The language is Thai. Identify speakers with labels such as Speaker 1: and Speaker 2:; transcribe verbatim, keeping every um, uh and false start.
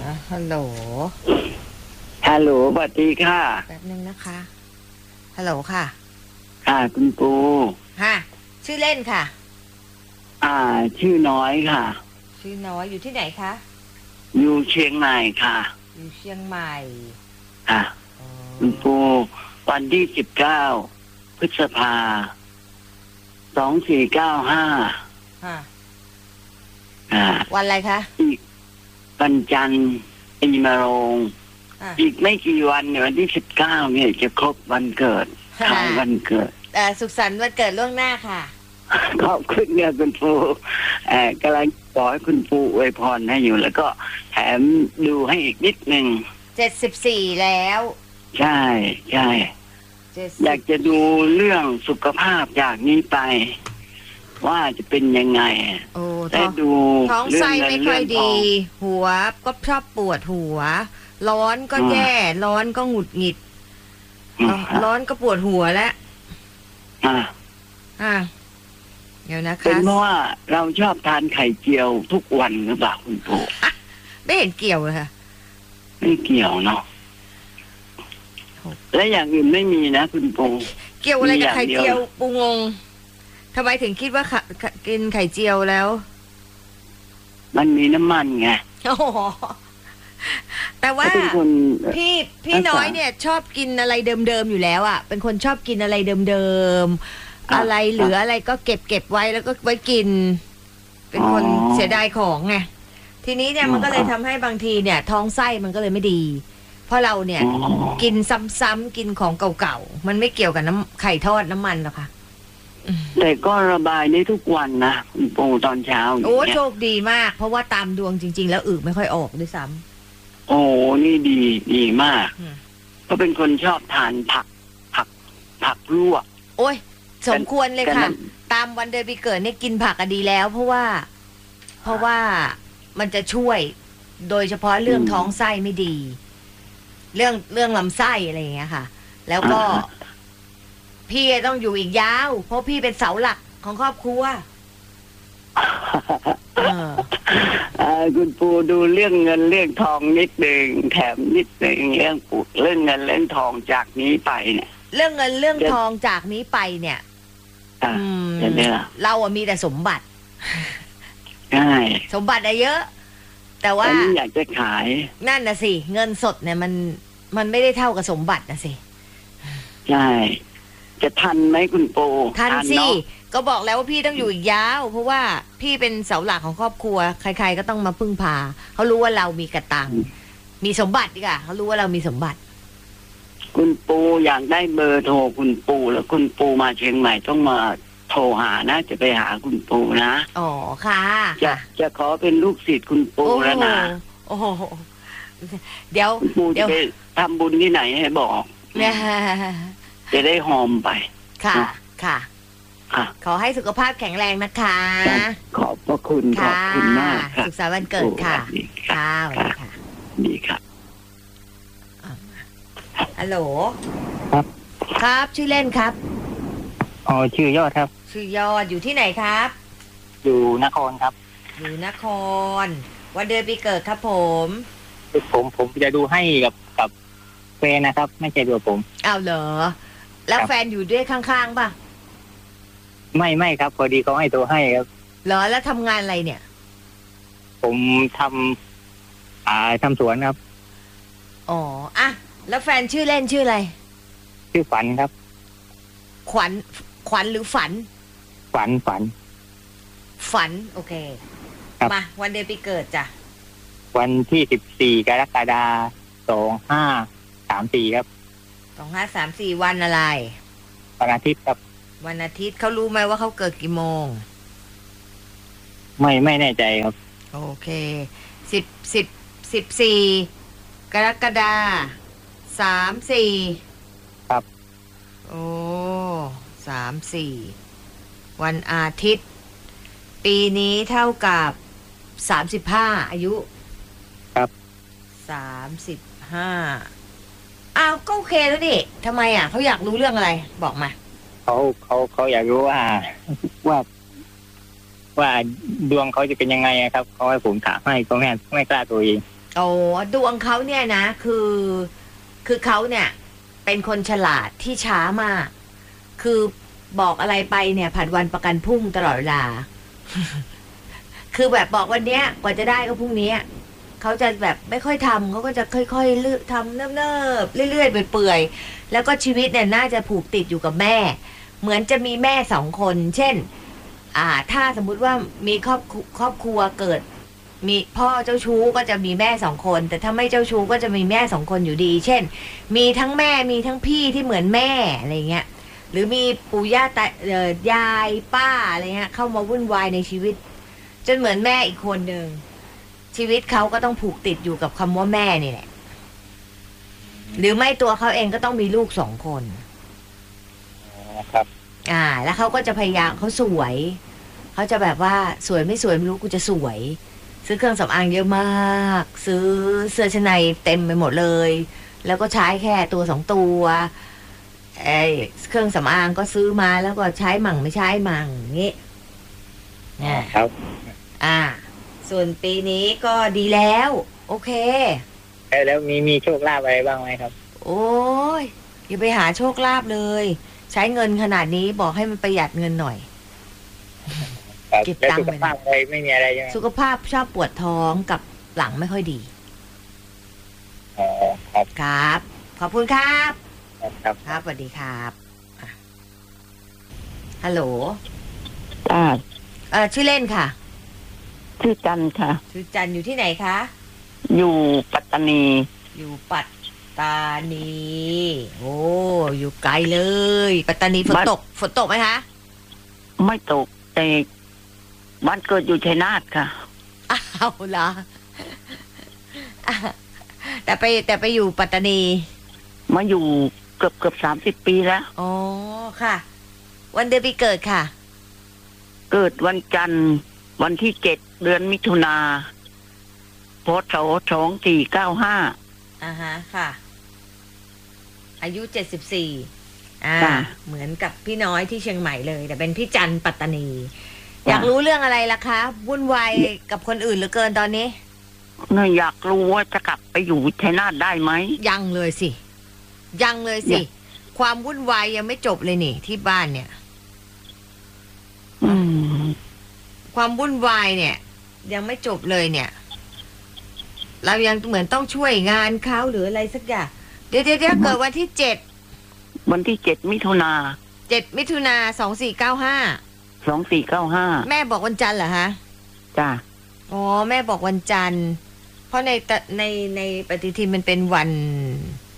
Speaker 1: ฮัลโหล
Speaker 2: ฮัลโหลสวัสดีค่ะ
Speaker 1: แป๊บนึงนะคะฮัลโหลค่ะ
Speaker 2: ค่ะคุณปู
Speaker 1: ฮะชื่อเล่นค่ะ
Speaker 2: อ่าชื่อน้อยค่ะ
Speaker 1: ชื่อน้อยอยู่ที่ไหนคะ
Speaker 2: อยู่เชียงใหม่ค่ะ
Speaker 1: อยู่เชียงใหม่
Speaker 2: ค่ะคุณปูวันที่สิบเก้าพฤษภาสองสี่เก้าห้า
Speaker 1: ฮะ
Speaker 2: อ่า
Speaker 1: วันอะไรคะ
Speaker 2: อีกวันจันทร์ปีมะโรงอีกไม่กี่วันเนี่ยวันที่สิบเก้าเนี่ยจะครบวันเกิดคล้ายวันเกิด
Speaker 1: แต่สุขสันต์วันเกิดล่วงหน้าค่ะ
Speaker 2: ขอบคุณเนี่ยคุณปูเอ่อกำลังขอให้คุณปูอวยพรให้อยู่แล้วก็แถมดูให้อีกนิดหนึ่ง
Speaker 1: เจ็ดสิบสี่แล้ว
Speaker 2: ใช่ใช่อยากจะดูเรื่องสุขภาพจากนี้ไปว่าจะเป็นยังไงได้ดู
Speaker 1: ท้องไส้ไม่ค่อยดีหัวก็ชอบปวดหัวร้อนก็แย่ร้อนก็หงุดหงิดร้อนก็ปวดหัวแล้ว
Speaker 2: อ่า
Speaker 1: อ่าเดี๋ยวนะคะ
Speaker 2: เป็นเพราะว่าเราชอบทานไข่เจียวทุกวันหรือเปล่าคุณปู่
Speaker 1: ไม่เห็นเกี่ยวเลยค่ะ
Speaker 2: ไม่เกี่ยวเนาะและอย่างอื่นไม่มีนะคุณปู่
Speaker 1: เกี่ยวอะไรกับไข่เจียวปูงงทำไมถึงคิดว่ากินไข่เจียวแล้ว
Speaker 2: มันมีน้ำมันไง
Speaker 1: โอ้โหแต่ว่าพี่พี่น้อยเนี่ยชอบกินอะไรเดิมๆอยู่แล้วอ่ะเป็นคนชอบกินอะไรเดิมๆอะไรเหลืออะไรก็เก็บเก็บไว้แล้วก็ไว้กินเป็นคนเสียดายของไงทีนี้เนี่ยมันก็เลยทำให้บางทีเนี่ยท้องไส้มันก็เลยไม่ดีเพราะเราเนี่ยกินซ้ำๆกินของเก่าๆมันไม่เกี่ยวกับน้ำไข่ทอดน้ำมันหรอกค่ะ
Speaker 2: แต่ก็ระบายได้ทุกวันนะคุณปู่ตอนเช้า
Speaker 1: โอ้โชคดีมากเพราะว่าตามดวงจริงๆแล้วอึไม่ค่อยออกด้วยซ้
Speaker 2: ำโอ้นี่ดีดีมากก็เป็นคนชอบทานผักผักผักลวก
Speaker 1: โอ้ยสมควรเลยค่ะตามวันเดือนปีเกิดเนี่ยกินผักก็ดีแล้วเพราะว่าเพราะว่ามันจะช่วยโดยเฉพาะเรื่องท้องไส้ไม่ดีเรื่องเรื่องลำไส้อะไรอย่างเงี้ยค่ะแล้วก็พี่ต้องอยู่อีกยาวเพราะพี่เป็นเสาหลักของครอบครัว
Speaker 2: คุณปู่ดูเรื่องเงินเรื่องทองนิดหนึ่งแถมนิดหนึ่งเรื่องปู่เรื่องเงินเรื่องทองจากนี้ไปเนี่ย
Speaker 1: เรื่องเงินเรื่องทองจากนี้ไปเนี่ยเราอะมีแต่สมบัติ
Speaker 2: ใช่
Speaker 1: สมบัติอะเยอะแต่ว่า
Speaker 2: อยากจะขาย
Speaker 1: นั่นน่ะสิเงินสดเนี่ยมันมันไม่ได้เท่ากับสมบัตินะสิ
Speaker 2: ใช่จะทันไหมคุณปู
Speaker 1: ทันสิก็บอกแล้วว่าพี่ต้องอยู่อีกยาวเพราะว่าพี่เป็นเสาหลักของครอบครัวใครๆก็ต้องมาพึ่งพาเขารู้ว่าเรามีกระตังมีสมบัติดีกว่าเขารู้ว่าเรามีสมบัติ
Speaker 2: คุณปูอยากได้เบอร์โทรคุณปูแล้วคุณปูมาเชียงใหม่ต้องมาโทรหานะจะไปหาคุณปูนะ
Speaker 1: อ๋อค่ะ
Speaker 2: จะจะขอเป็นลูกศิษย์คุณปูแล้วนะ
Speaker 1: โอ้โหเดี๋ยว
Speaker 2: คุณปูจะไปทำบุญที่ไหนให้บอกจะได้หอมไป
Speaker 1: ค่ะค่ะขอให้สุขภาพแข็งแรงนะคะ
Speaker 2: ขอบพระคุณขอบคุณมากค่ะ
Speaker 1: สุขสันต์วันเกิดค่ะค่ะสวัสดีค่ะ
Speaker 2: ดีครับ
Speaker 1: ฮัลโหล
Speaker 3: ครับ
Speaker 1: ครับชื่อเล่นครับ
Speaker 3: อ๋อชื่อยอดครับ
Speaker 1: ชื่อยอดอยู่ที่ไหนครับ
Speaker 3: อยู่นครครับ
Speaker 1: อยู่นครวันเดือนปีเกิดครับผม
Speaker 3: ผมผมจะดูให้กับกับแฟนนะครับไม่ใช่ตัวผม
Speaker 1: อ้าวเหรอแล้วแฟนอยู่ด้วยข้างๆป่ะ
Speaker 3: ไม่ไม่ครับพอดีเขาให้ตัวให้ครับ
Speaker 1: เหรอแล้วทำงานอะไรเนี่ย
Speaker 3: ผมทำอ่าทำสวนครับ
Speaker 1: อ๋ออ่ะแล้วแฟนชื่อเล่นชื่ออะไร
Speaker 3: ชื่อฝันครับ
Speaker 1: ขวัญขวัญหรือฝัน
Speaker 3: ฝันฝัน
Speaker 1: ฝันโอเคมาวันเดือนปีเกิดจ้ะ
Speaker 3: วันที่สิบสี่กรกฎาคมสองห้าสามสี่ครับ
Speaker 1: สองห้าสามสี่วันอะไร
Speaker 3: วันอาทิตย์ครับ
Speaker 1: วันอาทิตย์เขารู้ไหมว่าเขาเกิดกี่โมง
Speaker 3: ไม่ไม่แน่ใจครับ
Speaker 1: โอเคสิบสิบสิบสี่กรกฎาคมสามสี่
Speaker 3: ครับ
Speaker 1: โอ้สามสี่วันอาทิตย์ปีนี้เท่ากับสามสิบห้าอายุ
Speaker 3: ครับ
Speaker 1: สามสิบห้าอ้าวก็โอเคแล้วดิทำไมอ่ะเขาอยากรู้เรื่องอะไรบอกมา
Speaker 3: เขาเขาเขาอยากรู้ว่าว่าว่าดวงเขาจะเป็นยังไงครับเขาให้ผมถามให้เขาไม่ไม่กล้าตัวเอง
Speaker 1: โอ้ดวงเขาเนี่ยนะคือคือเขาเนี่ยเป็นคนฉลาดที่ช้ามาก คือบอกอะไรไปเนี่ยผัดวันประกันพรุ่งตลอดเวลา คือแบบบอกวันเนี้ยกว่าจะได้ก็พรุ่งนี้เขาจะแบบไม่ค่อยทำเขาก็จะค่อยๆเลือกทำเนิบๆเรื่อยๆเปื่อยๆแล้วก็ชีวิตเนี่ยน่าจะผูกติดอยู่กับแม่เหมือนจะมีแม่สองคน เช่นอ่าถ้าสมมุติว่ามีครอบครอบครัวเกิดมีพ่อเจ้าชู้ก็จะมีแม่สองคนแต่ถ้าไม่เจ้าชู้ก็จะมีแม่สองคนอยู่ดี เช่นมีทั้งแม่มีทั้งพี่ที่เหมือนแม่อะไรเงี้ยหรือมีปู่ย่าตายายป้าอะไรเงี้ยเข้ามาวุ่นวายในชีวิตจนเหมือนแม่อีกคนหนึ่งชีวิตเขาก็ต้องผูกติดอยู่กับคำว่าแม่นี่แหละหรือไม่ตัวเขาเองก็ต้องมีลูกสองคน
Speaker 3: ครับ
Speaker 1: อ่าแล้วเขาก็จะพยายามเขาสวยเขาจะแบบว่าสวยไม่สวยไม่รู้กูจะสวยซื้อเครื่องสำอางเยอะมากซื้อเสื้อชั้นในเต็มไปหมดเลยแล้วก็ใช้แค่ตัวสองตัวไอ้เครื่องสำอางก็ซื้อมาแล้วก็ใช้มั่งไม่ใช้มั่งงี้
Speaker 3: ครับ
Speaker 1: อ่าส่วนปีนี้ก็ดีแล้วโอเค
Speaker 3: แล้วมีมีโชคลาภอะไรบ้างไหมครับ
Speaker 1: โอ้ยอย่าไปหาโชคลาภเลยใช้เงินขนาดนี้บอกให้มันประหยัดเงินหน่อย
Speaker 3: เก็บตังค์ไปสุขภาพอะไรไม่มีอะไรใช่ไหม
Speaker 1: สุขภาพชอบปวดท้องกับหลังไม่ค่อยดี
Speaker 3: อ๋อครับ
Speaker 1: ครับขอบคุณครับ
Speaker 3: ครับ
Speaker 1: ครับสวัสดีครับฮัลโหล
Speaker 2: อ่า
Speaker 1: เออชื่อเล่นค่ะ
Speaker 2: ชื่อจันค่ะ
Speaker 1: ชื่อจันอยู่ที่ไหนคะ
Speaker 2: อยู่ปัตตานี
Speaker 1: อยู่ปัตตานีโอ้อยู่ไกลเลยปัตตานีฝนตกฝนตกไหมคะ
Speaker 2: ไม่ตกแต่บ้านเกิดอยู่ชัยนาทค่ะ
Speaker 1: อ้าวเหรอแต่ไปแต่ไปอยู่ปัตตานี
Speaker 2: มาอยู่เกือบเกือบสามสิบปีแล้ว
Speaker 1: อ๋อค่ะวันเดือนปีเกิดค่ะ
Speaker 2: เกิดวันจันทร์วันที่เจ็ดเดือนมิถุนาพศสองสี่เก้าห้า
Speaker 1: อ่าฮะค่ะอายุเจ็ดสิบสี่อ่าเหมือนกับพี่น้อยที่เชียงใหม่เลยแต่เป็นพี่จันปัตตานีอยากรู้เรื่องอะไรล่ะคะวุ่นวายกับคนอื่นเหลือเกินตอนนี้
Speaker 2: เนี่ยอยากรู้ว่าจะกลับไปอยู่ชัยนาทได้ไหม
Speaker 1: ยังเลยสิยังเลยสิความวุ่นวายยังไม่จบเลยนี่ที่บ้านเนี่ย
Speaker 2: อืม
Speaker 1: ความวุ่นวายเนี่ยยังไม่จบเลยเนี่ยเรายังเหมือนต้องช่วยงานเขาหรืออะไรสักอย่างเดี๋ยวเดี๋ยวเกิดวันที่เจ็ด
Speaker 2: วันที่เจ็ดมิถุนา
Speaker 1: เจ็ดมิถุนาสองสี่เก้าห้า
Speaker 2: สองสี่เก้าห้า
Speaker 1: แม่บอกวันจันทร์เหรอฮะ
Speaker 2: จ้า
Speaker 1: อ๋อแม่บอกวันจันทร์เพราะในในในปฏิทินมันเป็นวัน